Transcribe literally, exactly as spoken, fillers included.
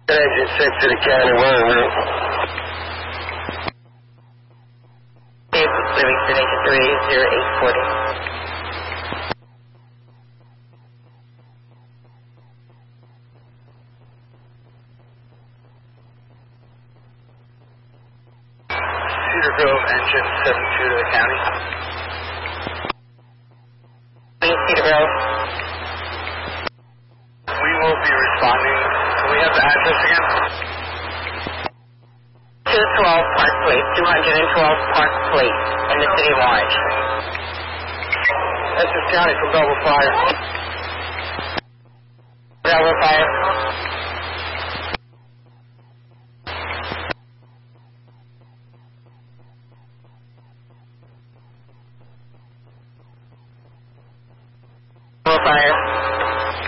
Exit six to the county, one route. Livingston, Agent three, zero eight forty. Cedar Grove, engine seven two to the county. Cedar Grove. We will be responding. Can we have the address again? two twelve Park Place, two twelve Park Place, in the city of Orange. Essex County from Belleville Fire. Belleville Fire.